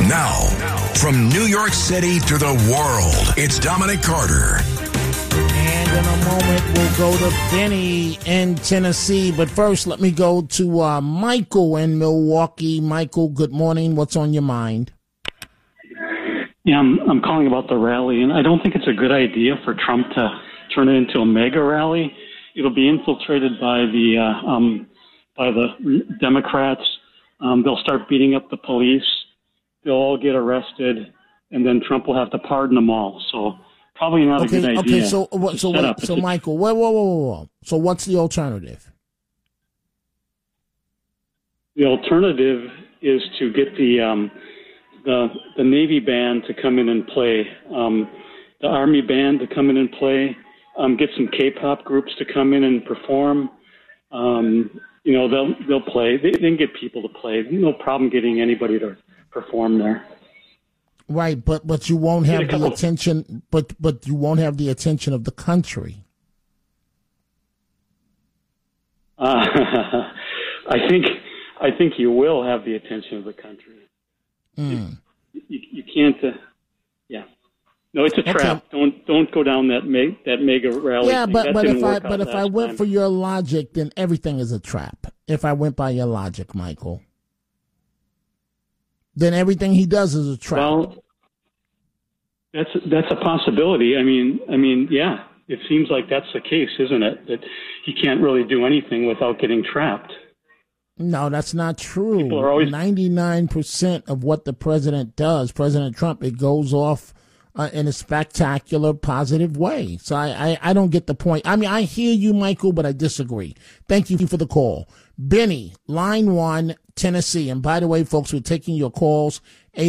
Now, from New York City to the world, it's Dominic Carter. And in a moment, we'll go to Benny in Tennessee. But first, let me go to Michael in Milwaukee. Michael, good morning. What's on your mind? Yeah, I'm calling about the rally, and I don't think it's a good idea for Trump to turn it into a mega rally. It'll be infiltrated by the Democrats. They'll start beating up the police. They'll all get arrested, and then Trump will have to pardon them all. So probably not a good idea. Okay, so Michael, whoa. So what's the alternative? The alternative is to get the Navy band to come in and play, the Army band to come in and play, get some K-pop groups to come in and perform. They'll play. They can get people to play. No problem getting anybody to perform there. Right, but you won't have the attention. But you won't have the attention of the country. I think you will have the attention of the country. You can't. Yeah. No, it's a trap. Don't go down that mega rally. Yeah, thing. but if I went for your logic, then everything is a trap. If I went by your logic, Michael, then everything he does is a trap. Well, that's a possibility. I mean, yeah. It seems like that's the case, isn't it? That he can't really do anything without getting trapped. No, that's not true. People are always 99% of what the president does, President Trump, it goes off in a spectacular, positive way. So I don't get the point. I mean, I hear you, Michael, but I disagree. Thank you for the call. Benny, line 1, Tennessee. And by the way, folks, we're taking your calls,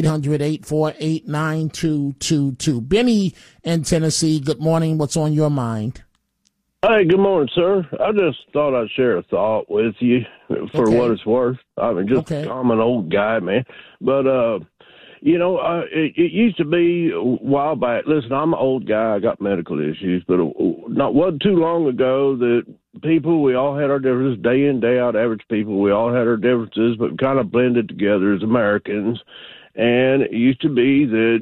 800-848-9222. Benny in Tennessee, good morning. What's on your mind? Hey, good morning, sir. I just thought I'd share a thought with you for what it's worth. I mean, I'm an old guy, man. But, it used to be a while back. Listen, I'm an old guy. I got medical issues. But wasn't too long ago that people, we all had our differences, day in, day out, average people. We all had our differences, but kind of blended together as Americans. And it used to be that,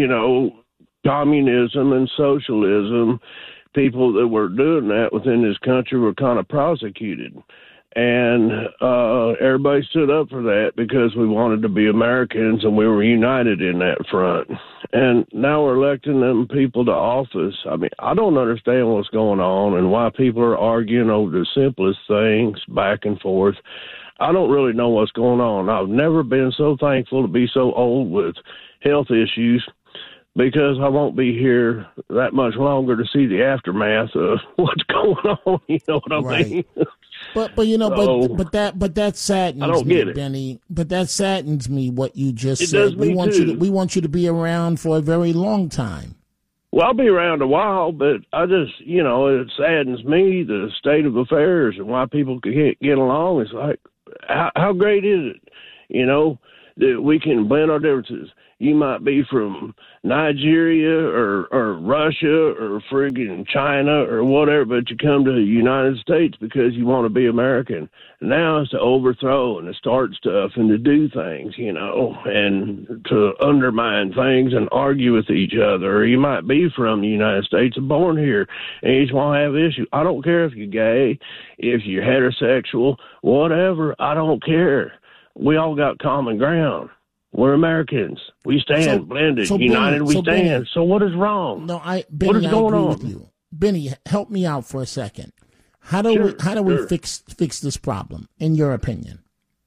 communism and socialism, people that were doing that within this country were kind of prosecuted. And everybody stood up for that because we wanted to be Americans and we were united in that front. And now we're electing them people to office. I mean, I don't understand what's going on and why people are arguing over the simplest things back and forth. I don't really know what's going on. I've never been so thankful to be so old with health issues, because I won't be here that much longer to see the aftermath of what's going on. You know what I mean? But that saddens I don't me, get it. Benny. But that saddens me what you just said. Does me too. We want you to be around for a very long time. Well, I'll be around a while, but I just, it saddens me, the state of affairs and why people can't get along. It's like, how great is it, that we can blend our differences? You might be from Nigeria or Russia or friggin' China or whatever, but you come to the United States because you want to be American. Now it's to overthrow and to start stuff and to do things, and to undermine things and argue with each other. Or you might be from the United States and born here, and you just want to have issues. I don't care if you're gay, if you're heterosexual, whatever. I don't care. We all got common ground. We're Americans. We stand blended, united. We stand. Benny, so what is wrong? No, Benny, what is going on? With you. Benny, help me out for a second. How do we fix this problem, in your opinion?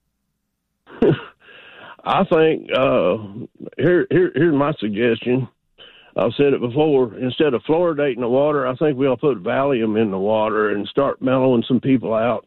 I think here's my suggestion. I've said it before. Instead of fluoridating the water, I think we ought to put Valium in the water and start mellowing some people out.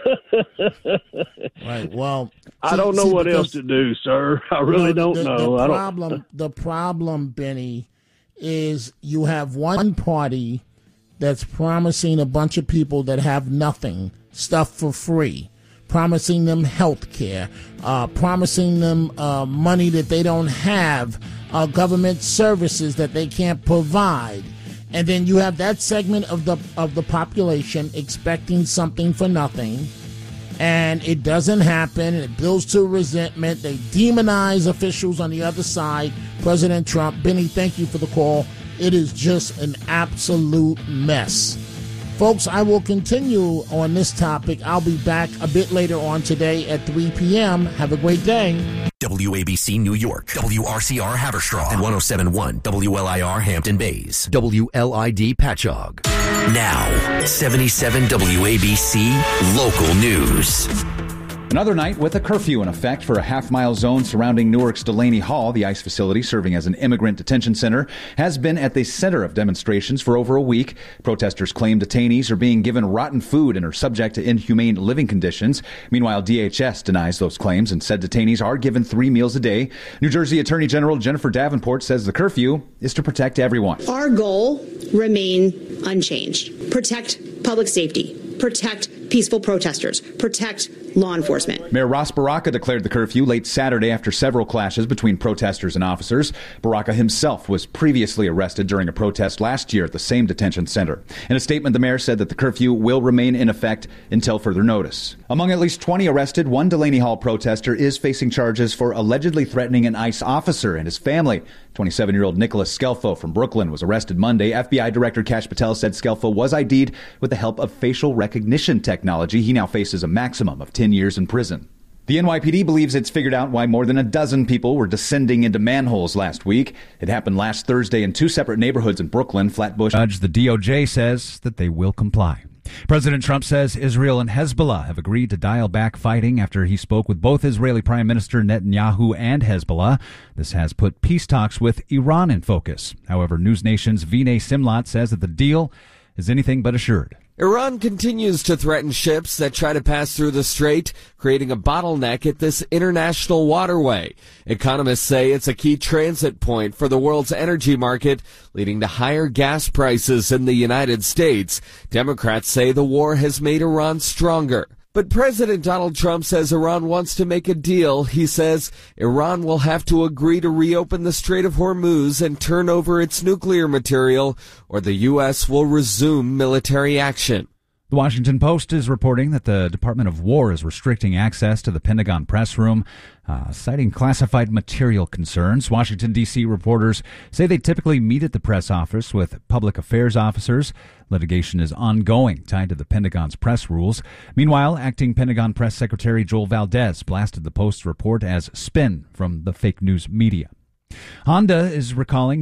Right. Well, I don't know what else to do, sir. I really don't know. The problem, Benny, is you have one party that's promising a bunch of people that have nothing stuff for free, promising them health care, promising them money that they don't have, government services that they can't provide. And then you have that segment of the population expecting something for nothing. and it doesn't happen, and it builds to resentment. They demonize officials on the other side. President Trump, Benny, thank you for the call. It is just an absolute mess. Folks, I will continue on this topic. I'll be back a bit later on today at 3 p.m. Have a great day. WABC New York, WRCR Haverstraw, and 107.1 WLIR Hampton Bays, WLID Patchogue. Now, 77 WABC Local News. Another night with a curfew in effect for a half-mile zone surrounding Newark's Delaney Hall. The ICE facility, serving as an immigrant detention center, has been at the center of demonstrations for over a week. Protesters claim detainees are being given rotten food and are subject to inhumane living conditions. Meanwhile, DHS denies those claims and said detainees are given 3 meals a day. New Jersey Attorney General Jennifer Davenport says the curfew is to protect everyone. Our goal remain unchanged. Protect public safety. Protect peaceful protesters. Protect law enforcement. Mayor Ras Baraka declared the curfew late Saturday after several clashes between protesters and officers. Baraka himself was previously arrested during a protest last year at the same detention center. In a statement, the mayor said that the curfew will remain in effect until further notice. Among at least 20 arrested, one Delaney Hall protester is facing charges for allegedly threatening an ICE officer and his family. 27-year-old Nicholas Scelfo from Brooklyn was arrested Monday. FBI Director Kash Patel said Scelfo was ID'd with the help of facial recognition technology. He now faces a maximum of 10 years in prison. The NYPD believes it's figured out why more than a dozen people were descending into manholes last week. It happened last Thursday in 2 separate neighborhoods in Brooklyn, Flatbush. The DOJ says that they will comply. President Trump says Israel and Hezbollah have agreed to dial back fighting after he spoke with both Israeli Prime Minister Netanyahu and Hezbollah. This has put peace talks with Iran in focus. However, News Nation's Vinay Simlat says that the deal is anything but assured. Iran continues to threaten ships that try to pass through the strait, creating a bottleneck at this international waterway. Economists say it's a key transit point for the world's energy market, leading to higher gas prices in the United States. Democrats say the war has made Iran stronger. But President Donald Trump says Iran wants to make a deal. He says Iran will have to agree to reopen the Strait of Hormuz and turn over its nuclear material, or the U.S. will resume military action. The Washington Post is reporting that the Department of War is restricting access to the Pentagon press room, citing classified material concerns. Washington, D.C. reporters say they typically meet at the press office with public affairs officers. Litigation is ongoing, tied to the Pentagon's press rules. Meanwhile, acting Pentagon Press Secretary Joel Valdez blasted the Post's report as spin from the fake news media. Honda is recalling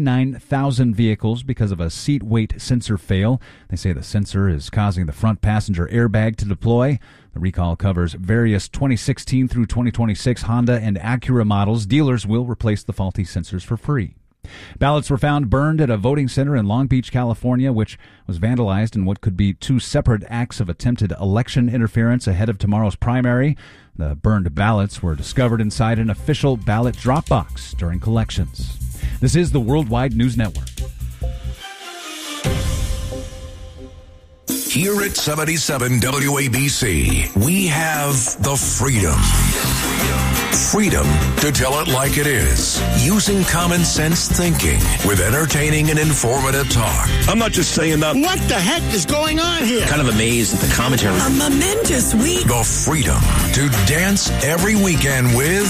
99,000 vehicles because of a seat weight sensor fail. They say the sensor is causing the front passenger airbag to deploy. The recall covers various 2016 through 2026 Honda and Acura models. Dealers will replace the faulty sensors for free. Ballots were found burned at a voting center in Long Beach, California, which was vandalized in what could be 2 separate acts of attempted election interference ahead of tomorrow's primary. The burned ballots were discovered inside an official ballot drop box during collections. This is the Worldwide News Network. Here at 77 WABC, we have the freedom. Freedom to tell it like it is, using common sense thinking with entertaining and informative talk. I'm not just saying that. What the heck is going on here? Kind of amazed at the commentary. A momentous week. The freedom to dance every weekend with